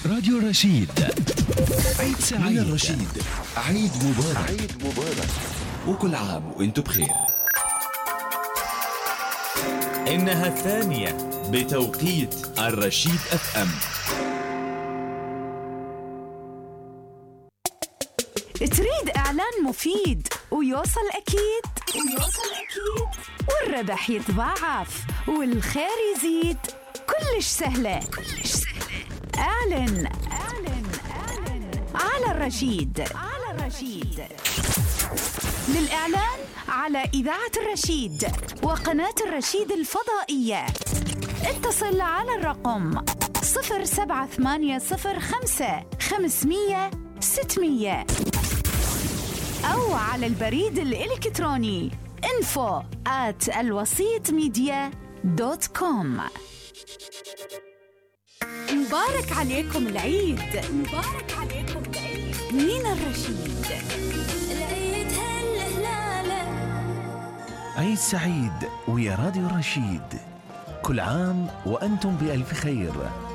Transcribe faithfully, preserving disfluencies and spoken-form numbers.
راديو رشيد. عيد سعيد من الرشيد. عيد مبارك. عيد مبارك وكل عام وانتم بخير. إنها الثانية بتوقيت الرشيد اف ام. تريد إعلان مفيد ويوصل أكيد ويوصل أكيد والربح يتضاعف والخير يزيد؟ كلش سهلة كلش سهلة. أعلن أعلن أعلن على الرشيد على الرشيد. للإعلان على إذاعة الرشيد وقناة الرشيد الفضائية اتصل على الرقم صفر سبعة ثمانية صفر خمسة خمسمية ستمية أو على البريد الإلكتروني info at الوسيط ميديا دوت كوم. مبارك عليكم العيد. مبارك عليكم العيد من الرشيد. العيد هلا هلاله. عيد سعيد ويا راديو رشيد. كل عام وأنتم بألف خير.